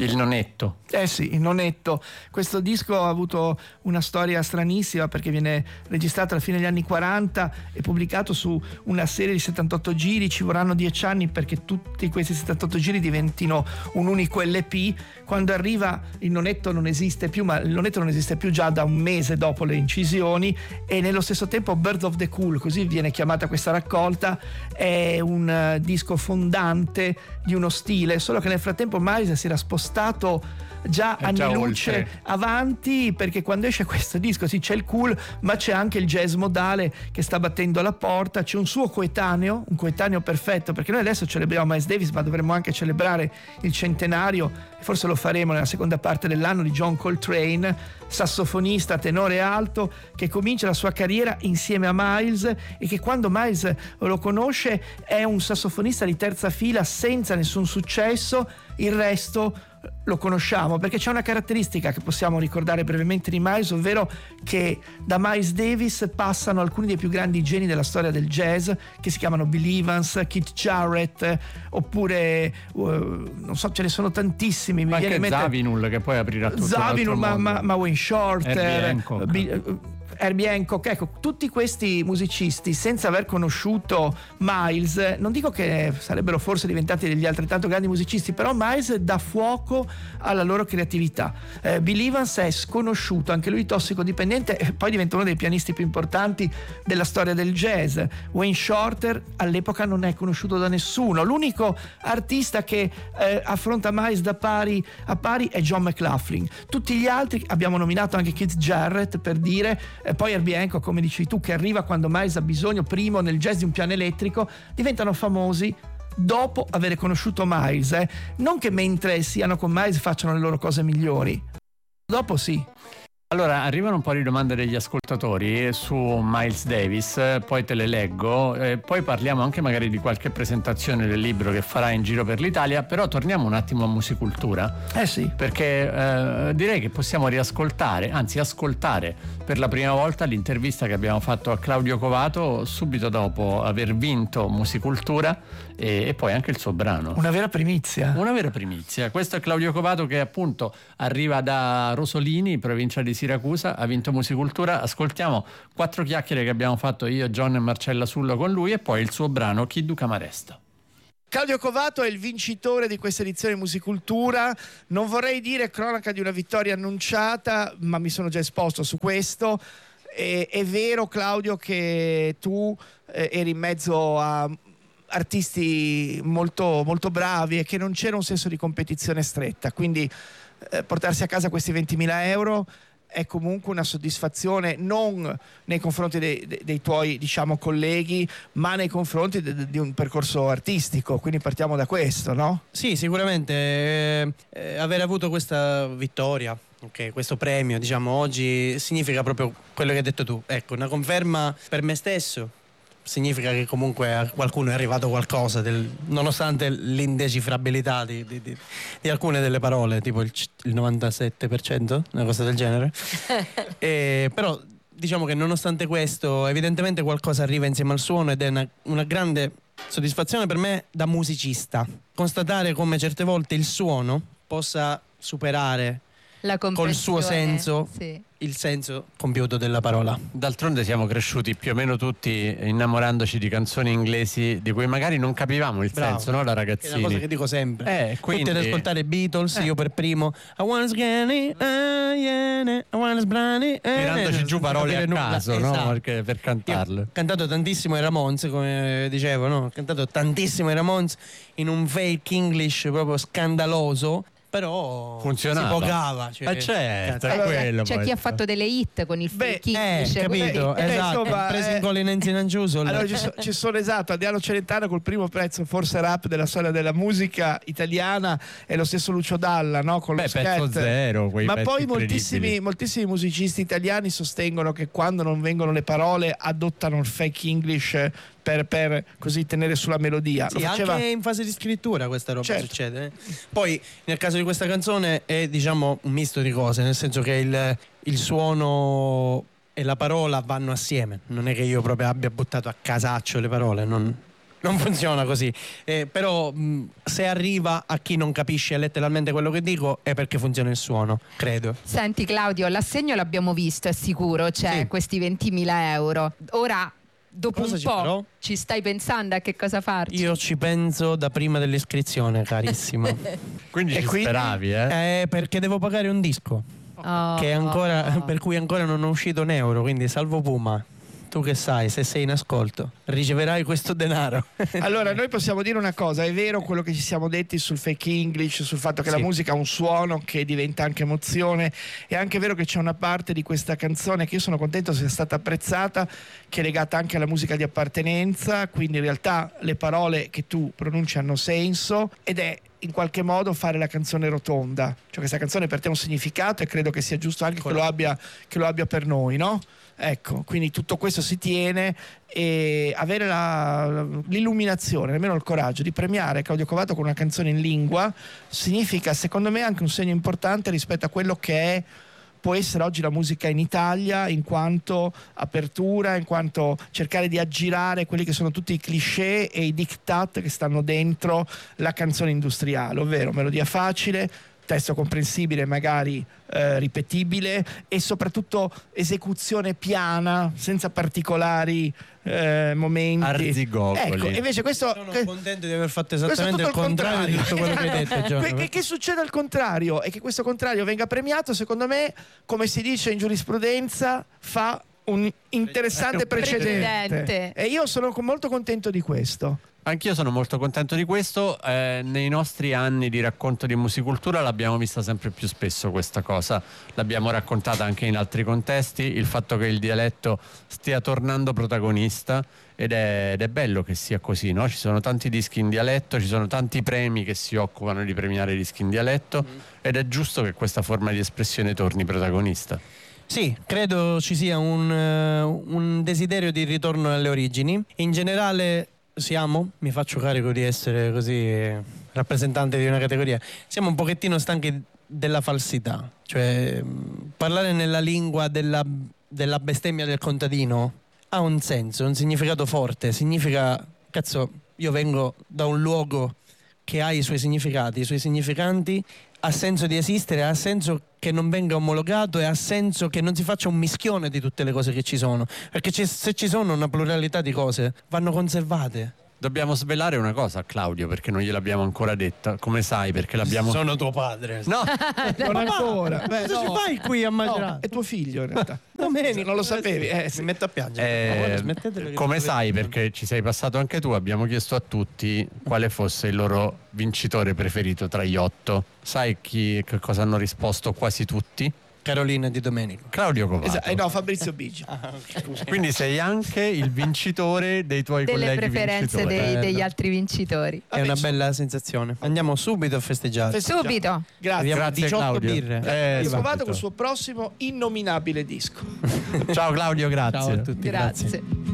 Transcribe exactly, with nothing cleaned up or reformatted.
Il nonetto. Eh sì, il nonetto. Questo disco ha avuto una storia stranissima perché viene registrato alla fine degli anni quaranta e pubblicato su una serie di settantotto giri. Ci vorranno dieci anni perché tutti questi settantotto giri diventino un unico L P. Quando arriva il nonetto non esiste più, ma il nonetto non esiste più già da un mese dopo le incisioni, e nello stesso tempo Birth of the Cool, così viene chiamata questa raccolta, è un disco fondante di uno stile, solo che nel frattempo Miles si era spostato già È anni già luce oltre. avanti, perché quando esce questo disco sì, c'è il cool, ma c'è anche il jazz modale che sta battendo alla porta. C'è un suo coetaneo, un coetaneo perfetto, perché noi adesso celebriamo Miles Davis, ma dovremmo anche celebrare il centenario, e forse lo faremo nella seconda parte dell'anno, di John Coltrane, sassofonista tenore alto, che comincia la sua carriera insieme a Miles e che quando Miles lo conosce è un sassofonista di terza fila senza nessun successo. Il resto lo conosciamo perché c'è una caratteristica che possiamo ricordare brevemente di Miles, ovvero che da Miles Davis passano alcuni dei più grandi geni della storia del jazz, che si chiamano Bill Evans, Keith Jarrett, oppure uh, non so, ce ne sono tantissimi. Mi Ma viene anche in mente Zawinul, che poi aprirà tutto Zawinul, ma, ma, ma Wayne Shorter, Herbie Hancock. Bill, Herbie Hancock, ecco, tutti questi musicisti senza aver conosciuto Miles, non dico che sarebbero forse diventati degli altrettanto grandi musicisti, però Miles dà fuoco alla loro creatività. eh, Bill Evans è sconosciuto, anche lui tossicodipendente, e poi diventa uno dei pianisti più importanti della storia del jazz. Wayne Shorter all'epoca non è conosciuto da nessuno, l'unico artista che eh, affronta Miles da pari a pari è John McLaughlin. Tutti gli altri, abbiamo nominato anche Keith Jarrett per dire, e poi Herbie Hancock, come dici tu, che arriva quando Miles ha bisogno, primo nel jazz di un piano elettrico, diventano famosi dopo aver conosciuto Miles, eh. non che mentre siano con Miles facciano le loro cose migliori, dopo sì. Allora, arrivano un po' di domande degli ascoltatori su Miles Davis, poi te le leggo, eh, poi parliamo anche magari di qualche presentazione del libro che farà in giro per l'Italia, però torniamo un attimo a musicultura. Eh sì. Perché eh, direi che possiamo riascoltare, anzi ascoltare per la prima volta l'intervista che abbiamo fatto a Claudio Covato subito dopo aver vinto Musicultura, e, e poi anche il suo brano. Una vera primizia. Una vera primizia. Questo è Claudio Covato, che appunto arriva da Rosolini, provincia di Siracusa, ha vinto Musicultura. Ascoltiamo quattro chiacchiere che abbiamo fatto io, John e Marcella Sullo con lui, e poi il suo brano Chi Duca Maresta. Claudio Covato è il vincitore di questa edizione di Musicultura. Non vorrei dire cronaca di una vittoria annunciata, ma mi sono già esposto su questo. E, è vero, Claudio, che tu eh, eri in mezzo a artisti molto, molto bravi e che non c'era un senso di competizione stretta, quindi eh, portarsi a casa questi ventimila euro è comunque una soddisfazione, non nei confronti dei, dei, dei tuoi, diciamo, colleghi, ma nei confronti de, de, di un percorso artistico, quindi partiamo da questo, no? Sì, sicuramente eh, eh, aver avuto questa vittoria, okay, questo premio, diciamo, oggi significa proprio quello che hai detto tu, ecco, una conferma per me stesso. Significa che comunque a qualcuno è arrivato qualcosa, del, nonostante l'indecifrabilità di, di, di, di alcune delle parole, tipo il, il novantasette per cento, una cosa del genere. E, però diciamo che nonostante questo evidentemente qualcosa arriva insieme al suono, ed è una, una grande soddisfazione per me da musicista constatare come certe volte il suono possa superare la col suo senso, sì, il senso compiuto della parola. D'altronde siamo cresciuti più o meno tutti innamorandoci di canzoni inglesi di cui magari non capivamo il Bravo. senso, no, da È ragazzini. una cosa che dico sempre. Eh, quindi... Tutti ad ascoltare Beatles, Eh. io per primo. I wanna scanny, ah, yeah, I wanna sbrani, eh, tirandoci giù parole a nulla. caso, no? Esatto. Perché per cantarle. Io ho cantato tantissimo i Ramones, come dicevo, no? Ho cantato tantissimo i Ramones in un fake English proprio scandaloso. Però funzionava, si pogava, cioè, eh certo, cazzo. è quello, c'è poi. chi ha fatto delle hit con il Beh, fake Eh, English, capito, Beh, eh, esatto, insomma, preso eh, in collinenza in Angiuso. Allora ci, so, ci sono, esatto, Adriano Celentano col primo pezzo forse rap della storia della musica italiana, e lo stesso Lucio Dalla, no? Con lo Beh, scat. pezzo zero, quei Ma pezzi poi incredibili. moltissimi, moltissimi musicisti italiani sostengono che quando non vengono le parole adottano il fake English per, per così tenere sulla melodia. Sì, Lo faceva... anche in fase di scrittura questa roba Certo. succede. eh. Poi nel caso di questa canzone è, diciamo, un misto di cose, nel senso che il, il suono e la parola vanno assieme. Non è che io proprio abbia buttato a casaccio le parole, non... non funziona così. Eh, però mh, se arriva a chi non capisce letteralmente quello che dico è perché funziona il suono, credo. Senti Claudio, l'assegno l'abbiamo visto, è sicuro, c'è Sì. questi ventimila euro. Ora, dopo Cosa un ci po', farò? ci stai pensando a che cosa farci? Io ci penso da prima dell'iscrizione, carissimo. Quindi E ci quindi? speravi, eh? Eh, perché devo pagare un disco Oh, che ancora, oh. per cui ancora non è uscito un euro, quindi salvo Puma, tu che sai, se sei in ascolto riceverai questo denaro. Allora, noi possiamo dire una cosa, è vero quello che ci siamo detti sul fake English, sul fatto che Sì. la musica ha un suono che diventa anche emozione, è anche vero che c'è una parte di questa canzone che io sono contento sia stata apprezzata, che è legata anche alla musica di appartenenza, quindi in realtà le parole che tu pronunci hanno senso ed è in qualche modo fare la canzone rotonda, cioè questa canzone per te ha un significato e credo che sia giusto anche che lo abbia, che lo abbia per noi, no? Ecco, quindi tutto questo si tiene e avere la, l'illuminazione, nemmeno il coraggio di premiare Claudio Covato con una canzone in lingua significa secondo me anche un segno importante rispetto a quello che è, può essere oggi la musica in Italia in quanto apertura, in quanto cercare di aggirare quelli che sono tutti i cliché e i diktat che stanno dentro la canzone industriale, ovvero melodia facile, testo comprensibile, magari eh, ripetibile e soprattutto esecuzione piana, senza particolari eh, momenti. Arzigogoli. Ecco, invece questo Sono que- contento di aver fatto questo è esattamente il tutto il contrario di tutto quello che hai detto, Giorgio. Que- che, che succede al contrario e che questo contrario venga premiato, secondo me, come si dice in giurisprudenza, fa un interessante precedente. Precedente. E io sono co- molto contento di questo. Anch'io sono molto contento di questo. Eh, nei nostri anni di racconto di musicultura l'abbiamo vista sempre più spesso questa cosa. L'abbiamo raccontata anche in altri contesti, il fatto che il dialetto stia tornando protagonista ed è, ed è bello che sia così, no? Ci sono tanti dischi in dialetto, ci sono tanti premi che si occupano di premiare i dischi in dialetto mm. ed è giusto che questa forma di espressione torni protagonista. Sì, credo ci sia un, uh, un desiderio di ritorno alle origini. In generale siamo, mi faccio carico di essere così eh, rappresentante di una categoria, siamo un pochettino stanchi della falsità. Cioè mh, parlare nella lingua della, della bestemmia del contadino ha un senso, un significato forte. Significa, cazzo, io vengo da un luogo che ha i suoi significati, i suoi significanti, ha senso di esistere, ha senso che non venga omologato e ha senso che non si faccia un mischione di tutte le cose che ci sono, perché ci, se ci sono una pluralità di cose vanno conservate. Dobbiamo svelare una cosa a Claudio perché non gliel'abbiamo ancora detta. Come sai? Perché l'abbiamo... Sono tuo padre. No! Non ancora. Beh, Cosa no. ci fai qui a No, mangiare? è tuo figlio in realtà. Domenico, non lo sapevi. Eh, sì. Mi metto a piangere. Eh, Per favore, smettetelo che come non sai, vedo. perché ci sei passato anche tu, abbiamo chiesto a tutti quale fosse il loro vincitore preferito tra gli otto. Sai chi, che cosa hanno risposto quasi tutti? Carolina Di Domenico. Claudio Covato. Esatto, eh, no, Fabrizio Bigi. Ah, ok. Quindi sei anche il vincitore dei tuoi Delle colleghi preferenze vincitori. dei- Bello. degli altri vincitori. È una bella sensazione. Andiamo subito a festeggiare. Festeggiamo. Subito. Grazie. Abbiamo Grazie, diciotto Claudio. birre. Eh, Claudio subito. Covato col suo prossimo innominabile disco. Ciao Claudio, grazie. Ciao a tutti. Grazie.